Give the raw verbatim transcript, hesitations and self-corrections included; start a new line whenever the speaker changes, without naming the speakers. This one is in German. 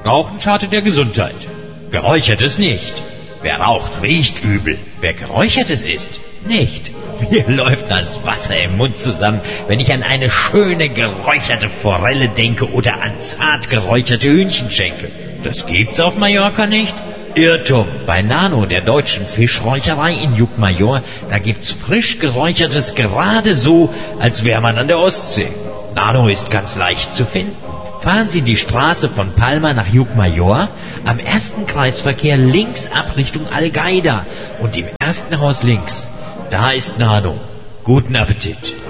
Rauchen schadet der Gesundheit. Geräuchertes nicht. Wer raucht, riecht übel. Wer geräuchertes isst, nicht. Mir läuft das Wasser im Mund zusammen, wenn ich an eine schöne geräucherte Forelle denke oder an zart geräucherte Hühnchenschenkel. Das gibt's auf Mallorca nicht? Irrtum. Bei Nano, der deutschen Fischräucherei in Llucmajor, da gibt's frisch geräuchertes gerade so, als wäre man an der Ostsee. Nano ist ganz leicht zu finden. Fahren Sie die Straße von Palma nach Llucmajor, am ersten Kreisverkehr links ab Richtung Algaida und im ersten Haus links. Da ist Nano. Guten Appetit.